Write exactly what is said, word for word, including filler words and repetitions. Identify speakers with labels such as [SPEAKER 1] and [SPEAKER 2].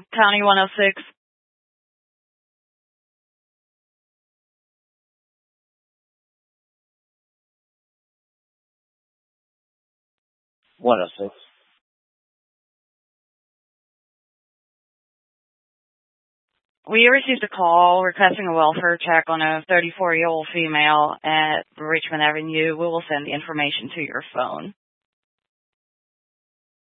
[SPEAKER 1] County one oh six.
[SPEAKER 2] one oh six.
[SPEAKER 1] We received a call requesting a welfare check on a thirty-four-year-old female at Richmond Avenue. We will send the information to your phone.